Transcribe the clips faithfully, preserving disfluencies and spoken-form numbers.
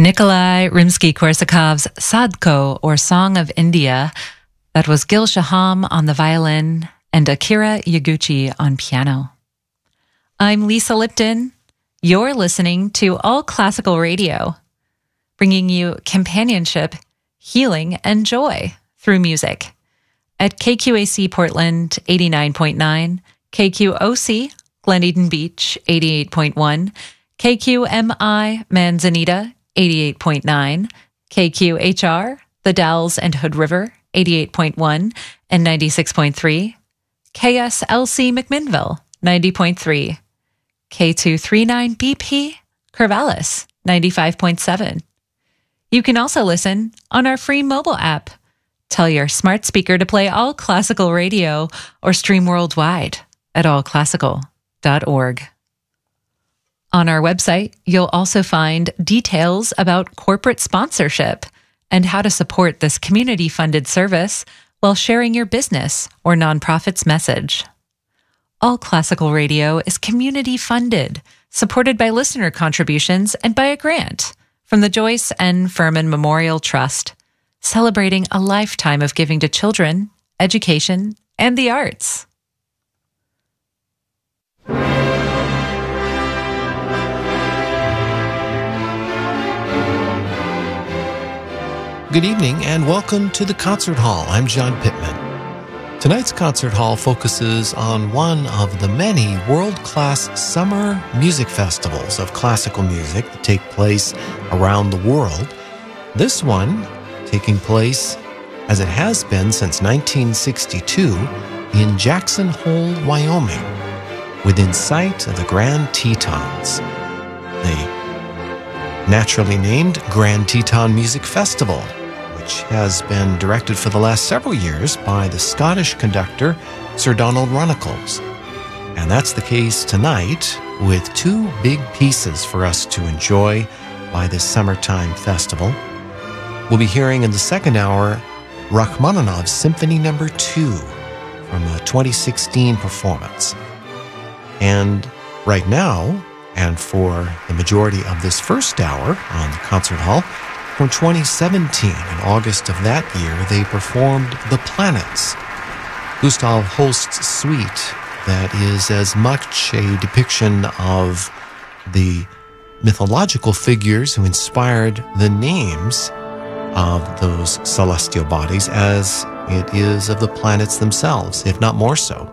Nikolai Rimsky-Korsakov's Sadko, or Song of India. That was Gil Shaham on the violin and Akira Yaguchi on piano. I'm Lisa Lipton. You're listening to All Classical Radio, bringing you companionship, healing, and joy through music at K Q A C Portland eighty-nine point nine, K Q O C Glen Eden Beach eighty-eight point one, K Q M I Manzanita eighty-eight point nine, K Q H R The Dalles and Hood River eighty-eight point one and ninety-six point three, K S L C McMinnville ninety point three, K two thirty-nine B P Corvallis ninety-five point seven. You can also listen on our free mobile app. Tell your smart speaker to play All Classical Radio or stream worldwide at all classical dot org. On our website, you'll also find details about corporate sponsorship and how to support this community-funded service while sharing your business or nonprofit's message. All Classical Radio is community-funded, supported by listener contributions and by a grant from the Joyce N. Furman Memorial Trust, celebrating a lifetime of giving to children, education, and the arts. Good evening and welcome to the Concert Hall. I'm John Pittman. Tonight's Concert Hall focuses on one of the many world-class summer music festivals of classical music that take place around the world. This one taking place, as it has been since nineteen sixty-two, in Jackson Hole, Wyoming, within sight of the Grand Tetons. The naturally named Grand Teton Music Festival, which has been directed for the last several years by the Scottish conductor Sir Donald Runnicles. And that's the case tonight, with two big pieces for us to enjoy by this summertime festival. We'll be hearing in the second hour Rachmaninoff's Symphony Number two from a twenty sixteen performance. And right now, and for the majority of this first hour on the Concert Hall, from twenty seventeen, in August of that year, they performed The Planets, Gustav Holst's suite that is as much a depiction of the mythological figures who inspired the names of those celestial bodies as it is of the planets themselves, if not more so.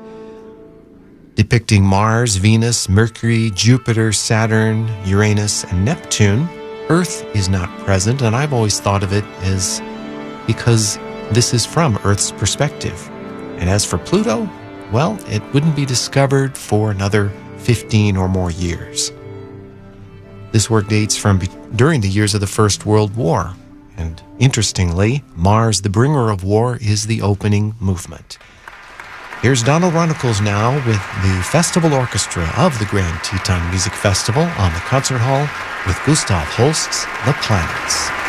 Depicting Mars, Venus, Mercury, Jupiter, Saturn, Uranus, and Neptune, Earth is not present, and I've always thought of it as because this is from Earth's perspective. And as for Pluto, well, it wouldn't be discovered for another fifteen or more years. This work dates from be- during the years of the First World War, and interestingly, Mars, the bringer of war, is the opening movement. Here's Donald Runnicles now with the Festival Orchestra of the Grand Teton Music Festival on the Concert Hall with Gustav Holst's The Planets.